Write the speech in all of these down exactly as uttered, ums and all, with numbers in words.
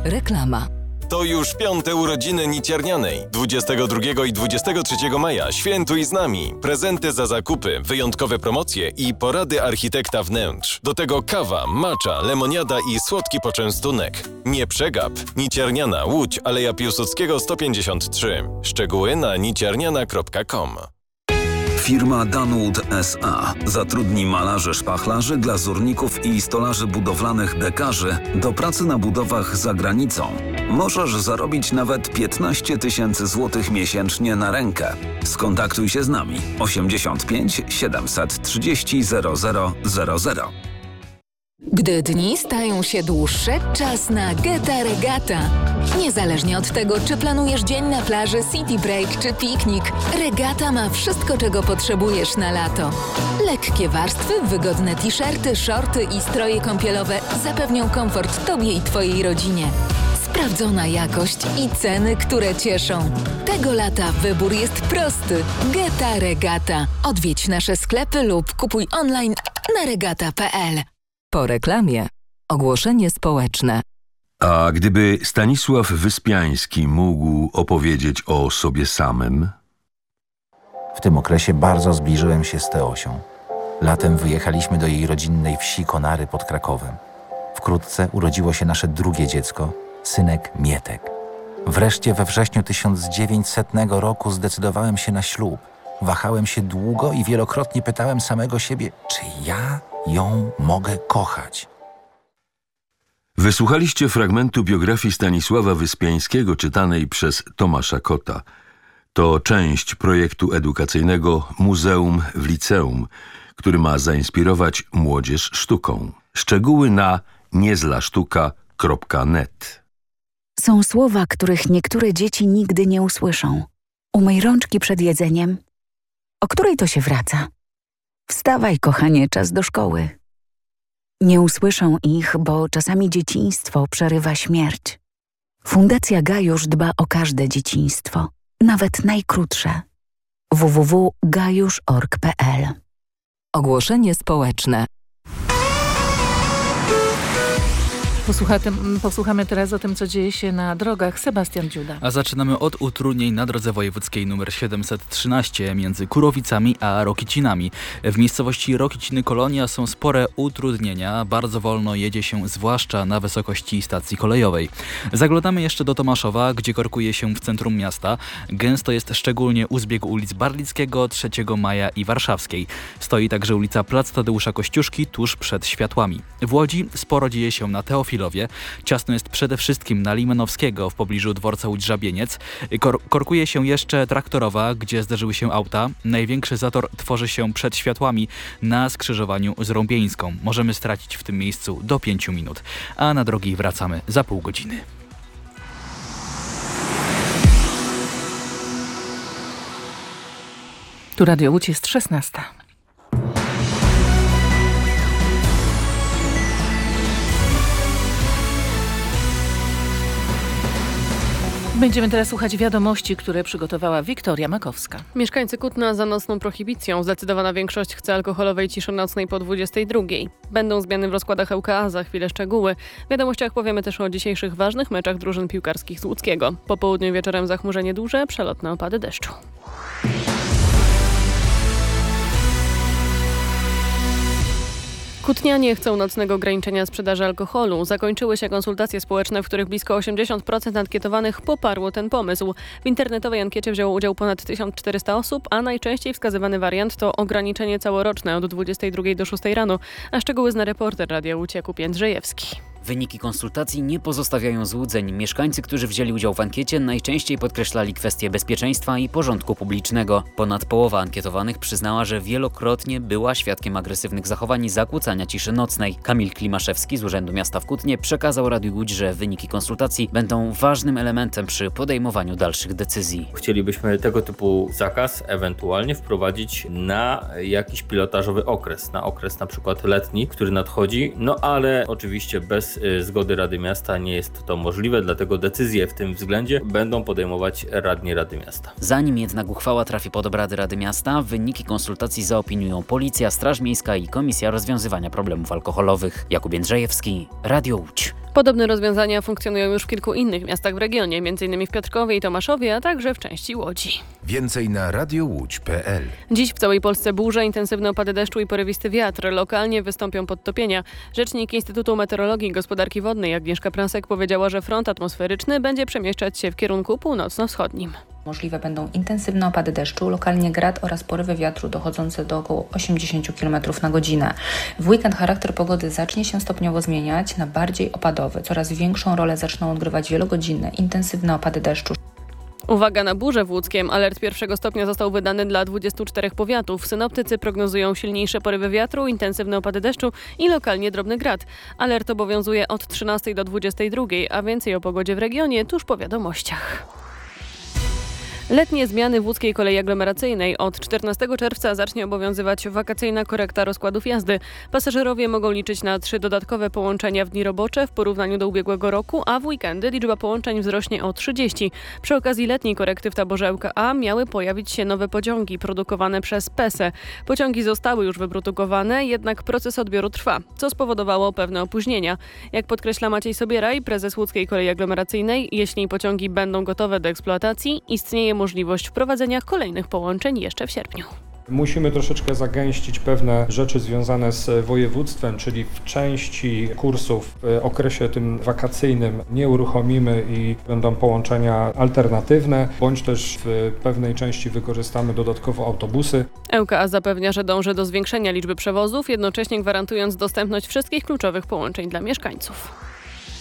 Reklama. To już piąte urodziny Niciernianej. dwudziestego drugiego i dwudziestego trzeciego maja świętuj z nami. Prezenty za zakupy, wyjątkowe promocje i porady architekta wnętrz. Do tego kawa, matcha, lemoniada i słodki poczęstunek. Nie przegap. Nicierniana, Łódź, Aleja Piłsudskiego sto pięćdziesiąt trzy. Szczegóły na nicierniana kropka com. Firma Danwood S A zatrudni malarzy, szpachlarzy, glazurników i stolarzy budowlanych dekarzy do pracy na budowach za granicą. Możesz zarobić nawet piętnaście tysięcy złotych miesięcznie na rękę. Skontaktuj się z nami osiemdziesiąt pięć siedemset trzydzieści zero zero zero zero. Gdy dni stają się dłuższe, czas na Geta Regata. Niezależnie od tego, czy planujesz dzień na plaży, city break czy piknik, Regata ma wszystko, czego potrzebujesz na lato. Lekkie warstwy, wygodne t-shirty, shorty i stroje kąpielowe zapewnią komfort Tobie i Twojej rodzinie. Sprawdzona jakość i ceny, które cieszą. Tego lata wybór jest prosty. Geta Regata. Odwiedź nasze sklepy lub kupuj online na regata kropka pe el. Po reklamie ogłoszenie społeczne. A gdyby Stanisław Wyspiański mógł opowiedzieć o sobie samym? W tym okresie bardzo zbliżyłem się z Teosią. Latem wyjechaliśmy do jej rodzinnej wsi Konary pod Krakowem. Wkrótce urodziło się nasze drugie dziecko, synek Mietek. Wreszcie we wrześniu tysiąc dziewięćsetnego roku zdecydowałem się na ślub. Wahałem się długo i wielokrotnie pytałem samego siebie, czy ja ją mogę kochać. Wysłuchaliście fragmentu biografii Stanisława Wyspiańskiego czytanej przez Tomasza Kota. To część projektu edukacyjnego Muzeum w Liceum, który ma zainspirować młodzież sztuką. Szczegóły na niezlasztuka kropka net. Są słowa, których niektóre dzieci nigdy nie usłyszą. Umyj rączki przed jedzeniem. O której to się wraca? Wstawaj, kochanie, czas do szkoły. Nie usłyszą ich, bo czasami dzieciństwo przerywa śmierć. Fundacja Gajusz dba o każde dzieciństwo, nawet najkrótsze. w w w kropka gajusz kropka org kropka pe el. Ogłoszenie społeczne. Posłuchamy teraz o tym, co dzieje się na drogach. Sebastian Dziuda. A zaczynamy od utrudnień na drodze wojewódzkiej nr siedemset trzynaście między Kurowicami a Rokicinami. W miejscowości Rokiciny Kolonia są spore utrudnienia. Bardzo wolno jedzie się, zwłaszcza na wysokości stacji kolejowej. Zaglądamy jeszcze do Tomaszowa, gdzie korkuje się w centrum miasta. Gęsto jest szczególnie u zbiegu ulic Barlickiego, trzeciego maja i Warszawskiej. Stoi także ulica Plac Tadeusza Kościuszki tuż przed światłami. W Łodzi sporo dzieje się na Teofilowie. Ciasno jest przede wszystkim na Limanowskiego w pobliżu dworca Łódź-Żabieniec. Kor- korkuje się jeszcze Traktorowa, gdzie zdarzyły się auta. Największy zator tworzy się przed światłami na skrzyżowaniu z Rąbieńską. Możemy stracić w tym miejscu do pięciu minut. A na drogi wracamy za pół godziny. Tu Radio Łódź, jest szesnasta. Będziemy teraz słuchać wiadomości, które przygotowała Wiktoria Makowska. Mieszkańcy Kutna za nocną prohibicją. Zdecydowana większość chce alkoholowej ciszy nocnej po dwudziestej drugiej. Będą zmiany w rozkładach L K A, za chwilę szczegóły. W wiadomościach powiemy też o dzisiejszych ważnych meczach drużyn piłkarskich z Łódzkiego. Po południu i wieczorem zachmurzenie duże, przelotne opady deszczu. Kutnianie chcą nocnego ograniczenia sprzedaży alkoholu. Zakończyły się konsultacje społeczne, w których blisko osiemdziesiąt procent ankietowanych poparło ten pomysł. W internetowej ankiecie wzięło udział ponad tysiąc czterysta osób, a najczęściej wskazywany wariant to ograniczenie całoroczne od dwudziestej drugiej do szóstej rano, a szczegóły zna reporter Radia Łódź Jakub Jędrzejewski. Wyniki konsultacji nie pozostawiają złudzeń. Mieszkańcy, którzy wzięli udział w ankiecie, najczęściej podkreślali kwestie bezpieczeństwa i porządku publicznego. Ponad połowa ankietowanych przyznała, że wielokrotnie była świadkiem agresywnych zachowań i zakłócania ciszy nocnej. Kamil Klimaszewski z Urzędu Miasta w Kutnie przekazał Radiu Łódź, że wyniki konsultacji będą ważnym elementem przy podejmowaniu dalszych decyzji. Chcielibyśmy tego typu zakaz ewentualnie wprowadzić na jakiś pilotażowy okres, na okres na przykład letni, który nadchodzi, no ale oczywiście bez zgody Rady Miasta nie jest to możliwe, dlatego decyzje w tym względzie będą podejmować radni Rady Miasta. Zanim jednak uchwała trafi pod obrady Rady Miasta, wyniki konsultacji zaopiniują Policja, Straż Miejska i Komisja Rozwiązywania Problemów Alkoholowych. Jakub Jędrzejewski, Radio Łódź. Podobne rozwiązania funkcjonują już w kilku innych miastach w regionie, m.in. w Piotrkowie i Tomaszowie, a także w części Łodzi. Więcej na radiowłódź kropka pe el. Dziś w całej Polsce burze, intensywne opady deszczu i porywisty wiatr. Lokalnie wystąpią podtopienia. Rzecznik Instytutu Meteorologii i Gospodarki Wodnej Agnieszka Prasek powiedziała, że front atmosferyczny będzie przemieszczać się w kierunku północno-wschodnim. Możliwe będą intensywne opady deszczu, lokalnie grad oraz porywy wiatru dochodzące do około osiemdziesiąt kilometrów na godzinę. W weekend charakter pogody zacznie się stopniowo zmieniać na bardziej opadowy. Coraz większą rolę zaczną odgrywać wielogodzinne, intensywne opady deszczu. Uwaga na burzę w Łódzkiem. Alert pierwszego stopnia został wydany dla dwudziestu czterech powiatów. Synoptycy prognozują silniejsze porywy wiatru, intensywne opady deszczu i lokalnie drobny grad. Alert obowiązuje od trzynastej do dwudziestej drugiej, a więcej o pogodzie w regionie tuż po wiadomościach. Letnie zmiany w łódzkiej kolei aglomeracyjnej. Od czternastego czerwca zacznie obowiązywać wakacyjna korekta rozkładów jazdy. Pasażerowie mogą liczyć na trzy dodatkowe połączenia w dni robocze w porównaniu do ubiegłego roku, a w weekendy liczba połączeń wzrośnie o trzydzieści. Przy okazji letniej korekty w taborze L K A miały pojawić się nowe pociągi produkowane przez P E S E. Pociągi zostały już wyprodukowane, jednak proces odbioru trwa, co spowodowało pewne opóźnienia. Jak podkreśla Maciej Sobieraj, prezes łódzkiej kolei aglomeracyjnej, jeśli pociągi będą gotowe do eksploatacji, istnieje możliwość wprowadzenia kolejnych połączeń jeszcze w sierpniu. Musimy troszeczkę zagęścić pewne rzeczy związane z województwem, czyli w części kursów w okresie tym wakacyjnym nie uruchomimy i będą połączenia alternatywne, bądź też w pewnej części wykorzystamy dodatkowo autobusy. L K A zapewnia, że dąży do zwiększenia liczby przewozów, jednocześnie gwarantując dostępność wszystkich kluczowych połączeń dla mieszkańców.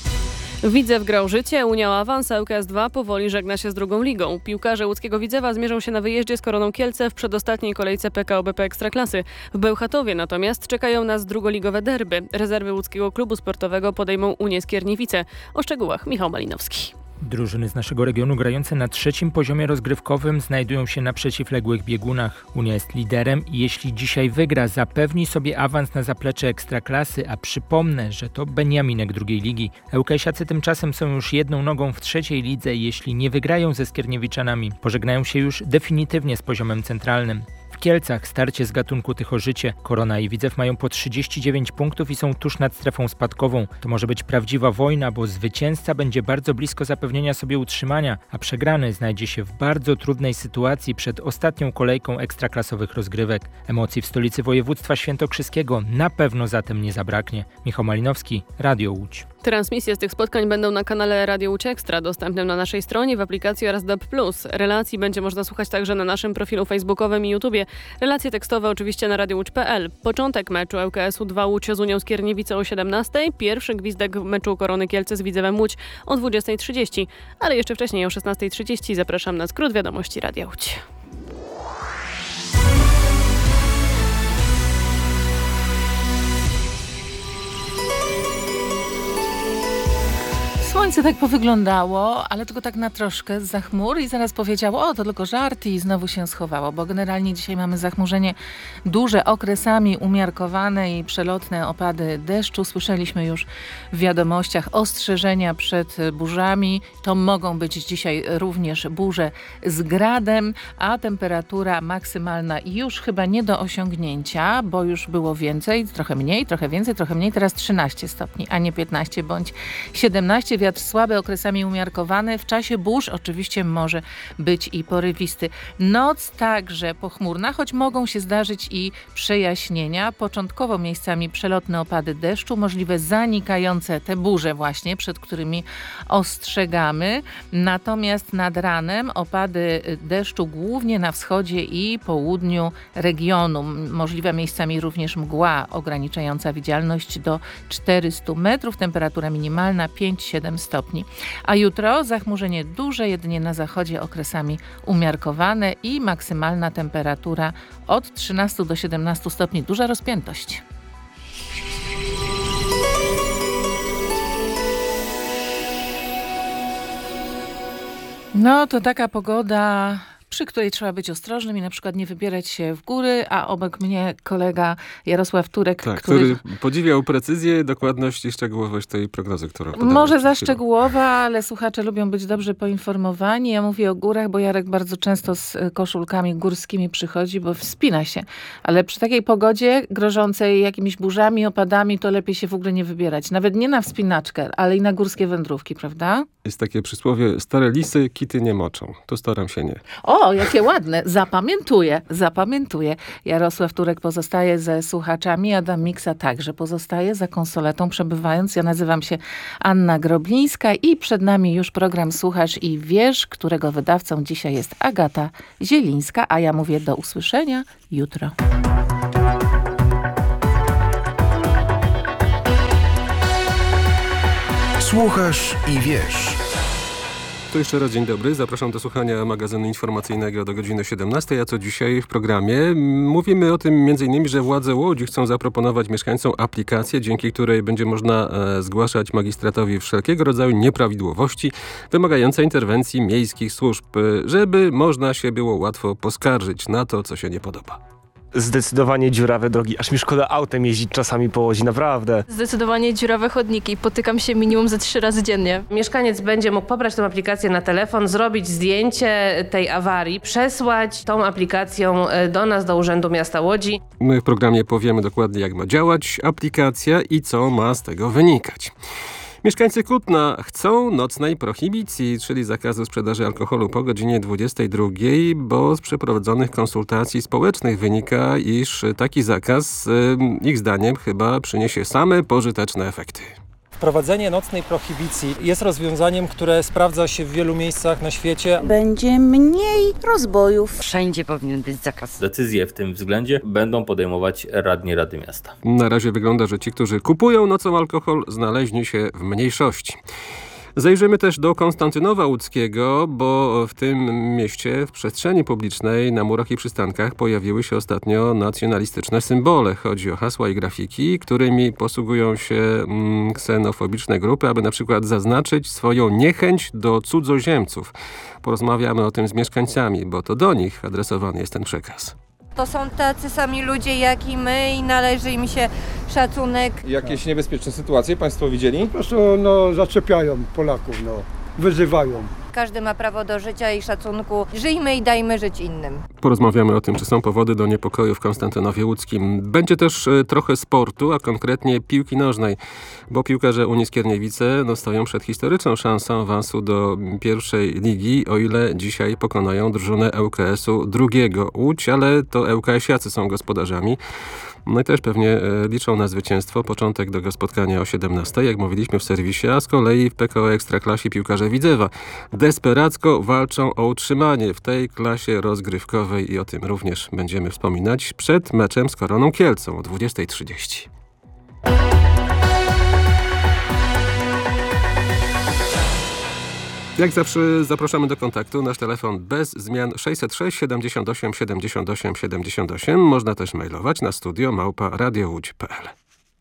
Widzew grał życie, Unia o awans, a L K S dwa powoli żegna się z drugą ligą. Piłkarze łódzkiego Widzewa zmierzą się na wyjeździe z Koroną Kielce w przedostatniej kolejce P K O B P Ekstraklasy. W Bełchatowie natomiast czekają nas drugoligowe derby. Rezerwy łódzkiego klubu sportowego podejmą Unię Skierniewice. O szczegółach Michał Malinowski. Drużyny z naszego regionu grające na trzecim poziomie rozgrywkowym znajdują się na przeciwległych biegunach. Unia jest liderem i jeśli dzisiaj wygra, zapewni sobie awans na zaplecze Ekstraklasy, a przypomnę, że to beniaminek drugiej ligi. Ełkesiacy tymczasem są już jedną nogą w trzeciej lidze i jeśli nie wygrają ze Skierniewiczanami, pożegnają się już definitywnie z poziomem centralnym. W Kielcach starcie z gatunku Tychorzycie. Korona i Widzew mają po trzydzieści dziewięć punktów i są tuż nad strefą spadkową. To może być prawdziwa wojna, bo zwycięzca będzie bardzo blisko zapewnienia sobie utrzymania, a przegrany znajdzie się w bardzo trudnej sytuacji przed ostatnią kolejką ekstraklasowych rozgrywek. Emocji w stolicy województwa świętokrzyskiego na pewno zatem nie zabraknie. Michał Malinowski, Radio Łódź. Transmisje z tych spotkań będą na kanale Radio Łódź Ekstra, dostępnym na naszej stronie, w aplikacji oraz D A B plus. Relacji będzie można słuchać także na naszym profilu facebookowym i YouTubie. Relacje tekstowe oczywiście na radio łódź kropka pe el. Początek meczu L K S u dwa Łódź z Unią Skierniewice o siedemnastej, pierwszy gwizdek meczu Korony Kielce z Widzewem Łódź o dwudziestej trzydzieści, ale jeszcze wcześniej o szesnastej trzydzieści zapraszam na skrót wiadomości Radia Łódź. Słońce tak powyglądało, ale tylko tak na troszkę zza chmur i zaraz powiedziało, o to tylko żart i znowu się schowało, bo generalnie dzisiaj mamy zachmurzenie duże, okresami umiarkowane i przelotne opady deszczu. Słyszeliśmy już w wiadomościach ostrzeżenia przed burzami. To mogą być dzisiaj również burze z gradem, a temperatura maksymalna już chyba nie do osiągnięcia, bo już było więcej, trochę mniej, trochę więcej, trochę mniej, teraz trzynaście stopni, a nie piętnaście bądź siedemnaście. Wiatr słaby, okresami umiarkowany. W czasie burz oczywiście może być i porywisty. Noc także pochmurna, choć mogą się zdarzyć i przejaśnienia. Początkowo miejscami przelotne opady deszczu, możliwe zanikające te burze właśnie, przed którymi ostrzegamy. Natomiast nad ranem opady deszczu głównie na wschodzie i południu regionu. Możliwa miejscami również mgła ograniczająca widzialność do czterystu metrów. Temperatura minimalna pięć siedem stopni. A jutro zachmurzenie duże, jedynie na zachodzie okresami umiarkowane i maksymalna temperatura od trzynastu do siedemnastu stopni. Duża rozpiętość. No to taka pogoda przy której trzeba być ostrożnym i na przykład nie wybierać się w góry, a obok mnie kolega Jarosław Turek, tak, który... który podziwiał precyzję, dokładność i szczegółowość tej prognozy, którą podałeś. Może za szczegółowa, ale słuchacze lubią być dobrze poinformowani. Ja mówię o górach, bo Jarek bardzo często z koszulkami górskimi przychodzi, bo wspina się. Ale przy takiej pogodzie grożącej jakimiś burzami, opadami, to lepiej się w ogóle nie wybierać. Nawet nie na wspinaczkę, ale i na górskie wędrówki, prawda? Jest takie przysłowie, stare lisy kity nie moczą. To staram się nie. O, jakie ładne. Zapamiętuję, zapamiętuję. Jarosław Turek pozostaje ze słuchaczami, Adam Miksa także pozostaje za konsoletą przebywając. Ja nazywam się Anna Groblińska i przed nami już program Słuchasz i Wiesz, którego wydawcą dzisiaj jest Agata Zielińska, a ja mówię do usłyszenia jutro. Słuchasz i wiesz. To jeszcze raz dzień dobry. Zapraszam do słuchania magazynu informacyjnego do godziny siedemnastej, a co dzisiaj w programie? Mówimy o tym między innymi, że władze Łodzi chcą zaproponować mieszkańcom aplikację, dzięki której będzie można e, zgłaszać magistratowi wszelkiego rodzaju nieprawidłowości wymagające interwencji miejskich służb, żeby można się było łatwo poskarżyć na to, co się nie podoba. Zdecydowanie dziurawe drogi, aż mi szkoda autem jeździć czasami po Łodzi, naprawdę. Zdecydowanie dziurawe chodniki, potykam się minimum ze trzy razy dziennie. Mieszkaniec będzie mógł pobrać tę aplikację na telefon, zrobić zdjęcie tej awarii, przesłać tą aplikacją do nas, do Urzędu Miasta Łodzi. My w programie powiemy dokładnie, jak ma działać aplikacja i co ma z tego wynikać. Mieszkańcy Kutna chcą nocnej prohibicji, czyli zakazu sprzedaży alkoholu po godzinie dwudziestej drugiej, bo z przeprowadzonych konsultacji społecznych wynika, iż taki zakaz, ich zdaniem, chyba przyniesie same pożyteczne efekty. Wprowadzenie nocnej prohibicji jest rozwiązaniem, które sprawdza się w wielu miejscach na świecie. Będzie mniej rozbojów. Wszędzie powinien być zakaz. Decyzje w tym względzie będą podejmować radni Rady Miasta. Na razie wygląda, że ci, którzy kupują nocą alkohol, znaleźli się w mniejszości. Zajrzymy też do Konstantynowa Łódzkiego, bo w tym mieście, w przestrzeni publicznej, na murach i przystankach pojawiły się ostatnio nacjonalistyczne symbole. Chodzi o hasła i grafiki, którymi posługują się mm, ksenofobiczne grupy, aby na przykład zaznaczyć swoją niechęć do cudzoziemców. Porozmawiamy o tym z mieszkańcami, bo to do nich adresowany jest ten przekaz. To są tacy sami ludzie jak i my i należy im się szacunek. Jakieś niebezpieczne sytuacje państwo widzieli? Po prostu no, zaczepiają Polaków, no, wyzywają. Każdy ma prawo do życia i szacunku. Żyjmy i dajmy żyć innym. Porozmawiamy o tym, czy są powody do niepokoju w Konstantynowie Łódzkim. Będzie też e, trochę sportu, a konkretnie piłki nożnej, bo piłkarze Unii Skierniewice no, stoją przed historyczną szansą awansu do pierwszej ligi, o ile dzisiaj pokonają drużynę L K S-u drugiego Łódź, ale to L K S-iacy są gospodarzami. No i też pewnie e, liczą na zwycięstwo. Początek tego spotkania o siedemnastej, jak mówiliśmy w serwisie, a z kolei w P K O Ekstraklasie piłkarze Widzewa desperacko walczą o utrzymanie w tej klasie rozgrywkowej i o tym również będziemy wspominać przed meczem z Koroną Kielcą o dwudziestej trzydzieści. Jak zawsze zapraszamy do kontaktu. Nasz telefon bez zmian sześćset sześć siedemdziesiąt osiem siedemdziesiąt osiem siedemdziesiąt osiem. Można też mailować na studio małpa radiołódź kropka p l.